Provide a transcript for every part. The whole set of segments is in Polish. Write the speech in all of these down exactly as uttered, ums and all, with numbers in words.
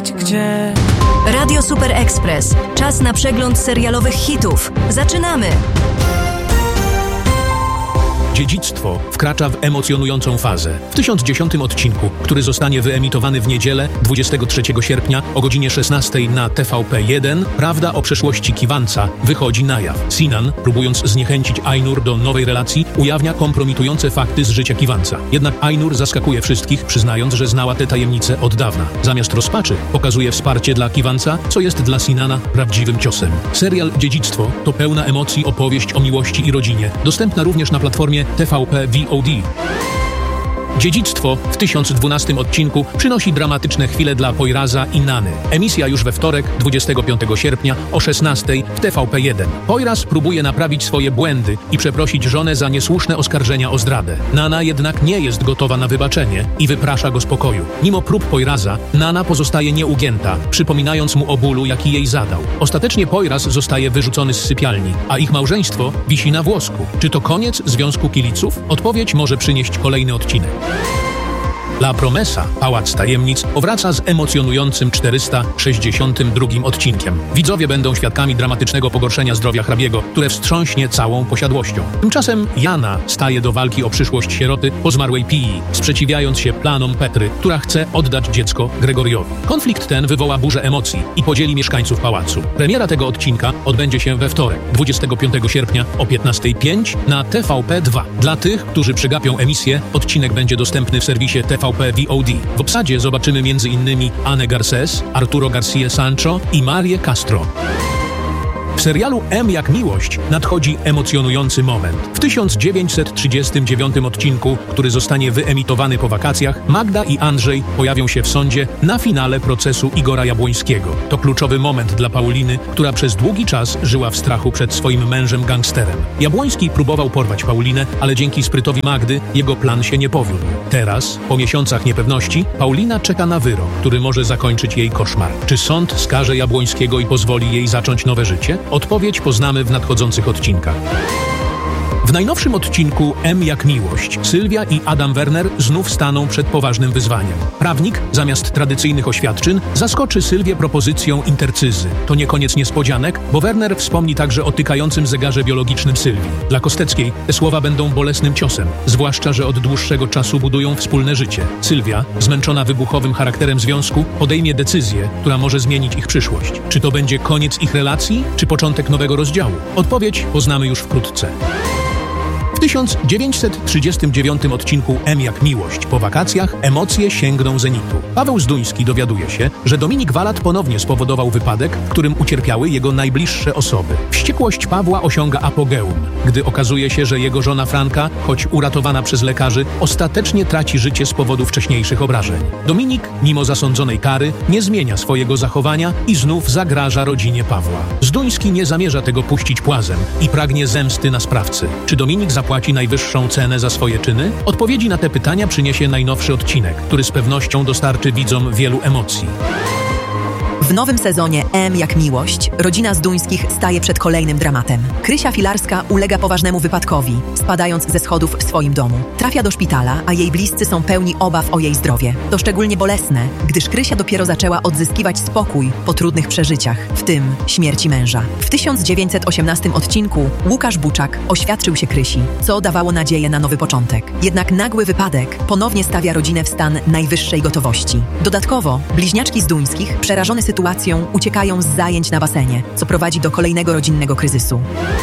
wiedzieć gdzie. Radio Super Express. Czas na przegląd serialowych hitów. Zaczynamy! Dziedzictwo wkracza w emocjonującą fazę. W tysiąc dziesiątym odcinku, który zostanie wyemitowany w niedzielę, dwudziestego trzeciego sierpnia o godzinie szesnastej na T V P jeden, prawda o przeszłości Kiwanca wychodzi na jaw. Sinan, próbując zniechęcić Ainur do nowej relacji, ujawnia kompromitujące fakty z życia Kiwanca. Jednak Ainur zaskakuje wszystkich, przyznając, że znała te tajemnice od dawna. Zamiast rozpaczy pokazuje wsparcie dla Kiwanca, co jest dla Sinana prawdziwym ciosem. Serial Dziedzictwo to pełna emocji opowieść o miłości i rodzinie, dostępna również na platformie T V P V O D. Dziedzictwo w tysiąc dwunastym odcinku przynosi dramatyczne chwile dla Poiraza i Nany. Emisja już we wtorek, dwudziestego piątego sierpnia o szesnastej w T V P jeden. Poiraz próbuje naprawić swoje błędy i przeprosić żonę za niesłuszne oskarżenia o zdradę. Nana jednak nie jest gotowa na wybaczenie i wyprasza go z pokoju. Mimo prób Poiraza, Nana pozostaje nieugięta, przypominając mu o bólu, jaki jej zadał. Ostatecznie Poiraz zostaje wyrzucony z sypialni, a ich małżeństwo wisi na włosku. Czy to koniec związku kibiców? Odpowiedź może przynieść kolejny odcinek. La Promesa, Pałac Tajemnic, powraca z emocjonującym czterysta sześćdziesiątym drugim odcinkiem. Widzowie będą świadkami dramatycznego pogorszenia zdrowia hrabiego, które wstrząśnie całą posiadłością. Tymczasem Jana staje do walki o przyszłość sieroty po zmarłej Pii, sprzeciwiając się planom Petry, która chce oddać dziecko Gregoriowi. Konflikt ten wywoła burzę emocji i podzieli mieszkańców pałacu. Premiera tego odcinka odbędzie się we wtorek, dwudziestego piątego sierpnia o piętnastej pięć na T V P dwa. Dla tych, którzy przegapią emisję, odcinek będzie dostępny w serwisie T V P V O D. W obsadzie zobaczymy między innymi Anę Garcés, Arturo García Sancho i Marię Castro. W serialu M jak miłość nadchodzi emocjonujący moment. W tysiąc dziewięćset trzydziestym dziewiątym odcinku, który zostanie wyemitowany po wakacjach, Magda i Andrzej pojawią się w sądzie na finale procesu Igora Jabłońskiego. To kluczowy moment dla Pauliny, która przez długi czas żyła w strachu przed swoim mężem gangsterem. Jabłoński próbował porwać Paulinę, ale dzięki sprytowi Magdy jego plan się nie powiódł. Teraz, po miesiącach niepewności, Paulina czeka na wyrok, który może zakończyć jej koszmar. Czy sąd skaże Jabłońskiego i pozwoli jej zacząć nowe życie? Odpowiedź poznamy w nadchodzących odcinkach. W najnowszym odcinku M jak miłość Sylwia i Adam Werner znów staną przed poważnym wyzwaniem. Prawnik, zamiast tradycyjnych oświadczyn, zaskoczy Sylwię propozycją intercyzy. To nie koniec niespodzianek, bo Werner wspomni także o tykającym zegarze biologicznym Sylwii. Dla Kosteckiej te słowa będą bolesnym ciosem, zwłaszcza że od dłuższego czasu budują wspólne życie. Sylwia, zmęczona wybuchowym charakterem związku, podejmie decyzję, która może zmienić ich przyszłość. Czy to będzie koniec ich relacji, czy początek nowego rozdziału? Odpowiedź poznamy już wkrótce. W tysiąc dziewięćset trzydziestym dziewiątym odcinku M jak miłość po wakacjach emocje sięgną zenitu. Paweł Zduński dowiaduje się, że Dominik Walat ponownie spowodował wypadek, w którym ucierpiały jego najbliższe osoby. Wściekłość Pawła osiąga apogeum, gdy okazuje się, że jego żona Franka, choć uratowana przez lekarzy, ostatecznie traci życie z powodu wcześniejszych obrażeń. Dominik, mimo zasądzonej kary, nie zmienia swojego zachowania i znów zagraża rodzinie Pawła. Zduński nie zamierza tego puścić płazem i pragnie zemsty na sprawcy. Czy Dominik zapłaci najwyższą cenę za swoje czyny? Odpowiedzi na te pytania przyniesie najnowszy odcinek, który z pewnością dostarczy widzom wielu emocji. W nowym sezonie M jak miłość rodzina Zduńskich staje przed kolejnym dramatem. Krysia Filarska ulega poważnemu wypadkowi, spadając ze schodów w swoim domu. Trafia do szpitala, a jej bliscy są pełni obaw o jej zdrowie. To szczególnie bolesne, gdyż Krysia dopiero zaczęła odzyskiwać spokój po trudnych przeżyciach, w tym śmierci męża. W tysiąc dziewięćset osiemnastym odcinku Łukasz Buczak oświadczył się Krysi, co dawało nadzieję na nowy początek. Jednak nagły wypadek ponownie stawia rodzinę w stan najwyższej gotowości. Dodatkowo bliźniaczki Zduńskich, przerażone sytuacją, uciekają z zajęć na basenie, co prowadzi do kolejnego rodzinnego kryzysu.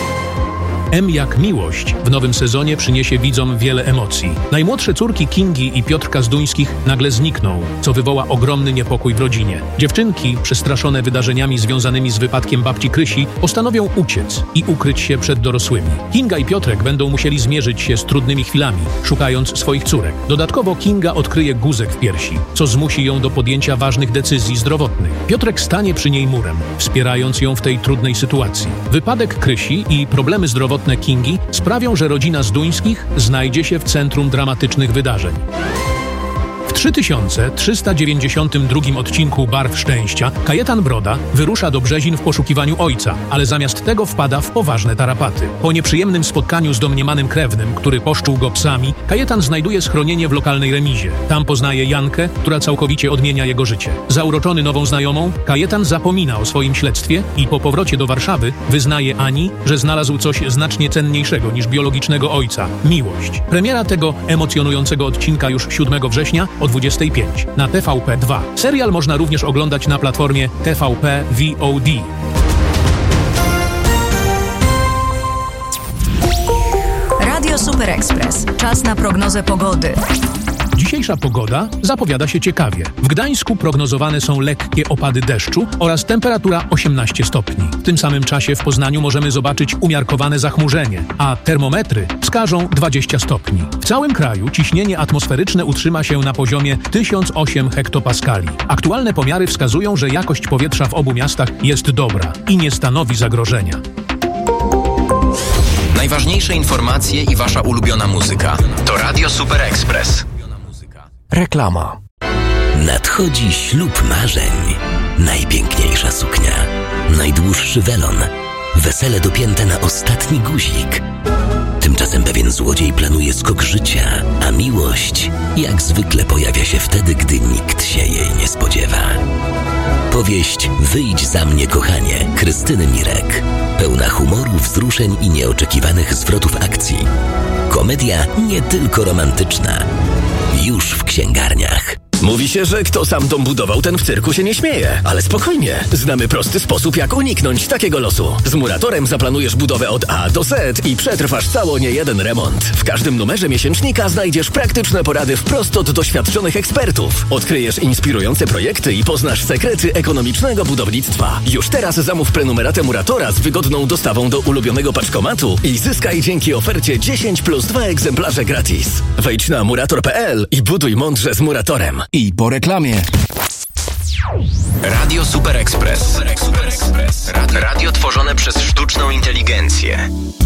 M jak miłość w nowym sezonie przyniesie widzom wiele emocji. Najmłodsze córki Kingi i Piotrka Zduńskich nagle znikną, co wywoła ogromny niepokój w rodzinie. Dziewczynki, przestraszone wydarzeniami związanymi z wypadkiem babci Krysi, postanowią uciec i ukryć się przed dorosłymi. Kinga i Piotrek będą musieli zmierzyć się z trudnymi chwilami, szukając swoich córek. Dodatkowo Kinga odkryje guzek w piersi, co zmusi ją do podjęcia ważnych decyzji zdrowotnych. Piotrek stanie przy niej murem, wspierając ją w tej trudnej sytuacji. Wypadek Krysi i problemy zdrowotne Kingi sprawią, że rodzina Zduńskich znajdzie się w centrum dramatycznych wydarzeń. W trzy tysiące trzysta dziewięćdziesiątym drugim odcinku Barw Szczęścia Kajetan Broda wyrusza do Brzezin w poszukiwaniu ojca, ale zamiast tego wpada w poważne tarapaty. Po nieprzyjemnym spotkaniu z domniemanym krewnym, który poszczuł go psami, Kajetan znajduje schronienie w lokalnej remizie. Tam poznaje Jankę, która całkowicie odmienia jego życie. Zauroczony nową znajomą, Kajetan zapomina o swoim śledztwie i po powrocie do Warszawy wyznaje Ani, że znalazł coś znacznie cenniejszego niż biologicznego ojca – miłość. Premiera tego emocjonującego odcinka już siódmego września o dwudziestej pierwszej na T V P dwa. Serial można również oglądać na platformie T V P V O D. Radio Super Express. Czas na prognozę pogody. Dzisiejsza pogoda zapowiada się ciekawie. W Gdańsku prognozowane są lekkie opady deszczu oraz temperatura osiemnaście stopni. W tym samym czasie w Poznaniu możemy zobaczyć umiarkowane zachmurzenie, a termometry wskażą dwadzieścia stopni. W całym kraju ciśnienie atmosferyczne utrzyma się na poziomie tysiąc osiem hektopaskali. Aktualne pomiary wskazują, że jakość powietrza w obu miastach jest dobra i nie stanowi zagrożenia. Najważniejsze informacje i wasza ulubiona muzyka to Radio Super Express. Reklama. Nadchodzi ślub marzeń. Najpiękniejsza suknia, najdłuższy welon, wesele dopięte na ostatni guzik. Tymczasem pewien złodziej planuje skok życia, a miłość jak zwykle pojawia się wtedy, gdy nikt się jej nie spodziewa. Powieść Wyjdź za mnie, kochanie, Krystyny Mirek. Pełna humoru, wzruszeń i nieoczekiwanych zwrotów akcji. Komedia nie tylko romantyczna. Już w księgarniach. Mówi się, że kto sam dom budował, ten w cyrku się nie śmieje. Ale spokojnie, znamy prosty sposób, jak uniknąć takiego losu. Z Muratorem zaplanujesz budowę od A do Z i przetrwasz cało niejeden remont. W każdym numerze miesięcznika znajdziesz praktyczne porady wprost od doświadczonych ekspertów. Odkryjesz inspirujące projekty i poznasz sekrety ekonomicznego budownictwa. Już teraz zamów prenumeratę Muratora z wygodną dostawą do ulubionego paczkomatu i zyskaj dzięki ofercie dziesięć plus dwa egzemplarze gratis. Wejdź na murator kropka p l i buduj mądrze z Muratorem. I po reklamie. Radio Super Express. Radio tworzone przez sztuczną inteligencję.